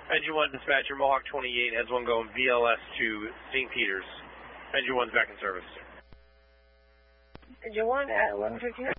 Engine 1 dispatcher, Mohawk 28 has one going VLS to St. Peters. Engine 1's back in service. Engine 1 at 11:59.